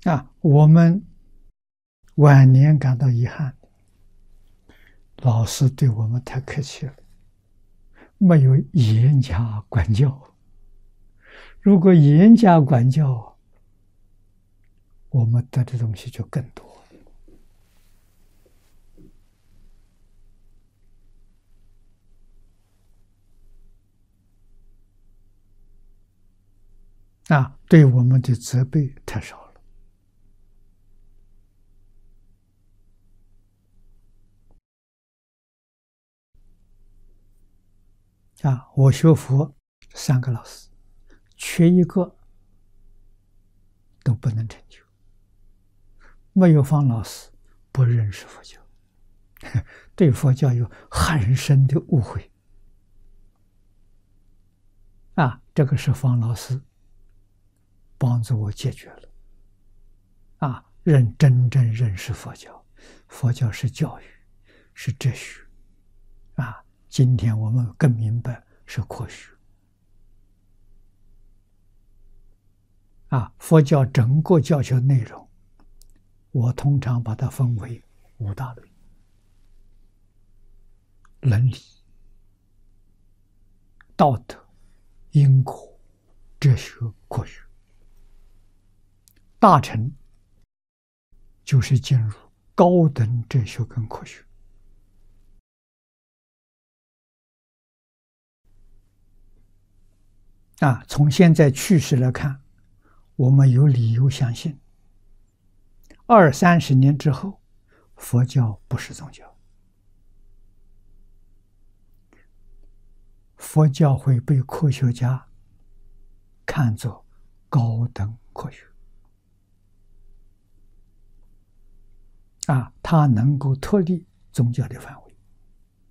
我们晚年感到遗憾，老师对我们太客气了，没有严加管教。如果严加管教，我们得的东西就更多。对我们的责备太少了。我学佛3个老师，缺一个都不能成就。没有方老师，不认识佛教，对佛教有很深的误会。这个是方老师帮助我解决了。真正认识佛教，佛教是教育，是哲学。今天我们更明白是科学。佛教整个教学内容，我通常把它分为5大类：伦理、道德、因果、哲学、科学。大乘就是进入高等哲学跟科学。从现在趋势来看，我们有理由相信，20、30年之后，佛教不是宗教，佛教会被科学家看作高等科学。它能够脱离宗教的范围。